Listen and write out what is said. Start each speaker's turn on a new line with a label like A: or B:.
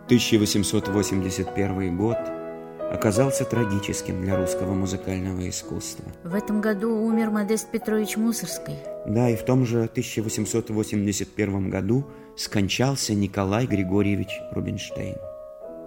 A: 1881 год оказался трагическим для русского музыкального искусства.
B: В этом году умер Модест Петрович Мусорский.
A: Да, и в том же 1881 году скончался Николай Григорьевич Рубинштейн.